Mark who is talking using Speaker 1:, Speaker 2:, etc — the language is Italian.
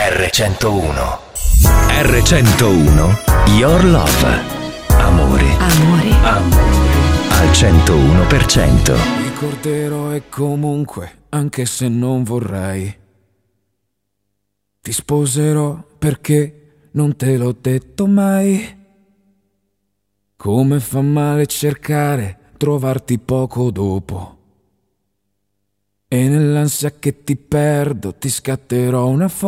Speaker 1: R101. R101 Your Love. Amore al 101%.
Speaker 2: Ricorderò e comunque, anche se non vorrei, ti sposerò perché non te l'ho detto mai. Come fa male cercare, trovarti poco dopo. E nell'ansia che ti perdo ti scatterò una foto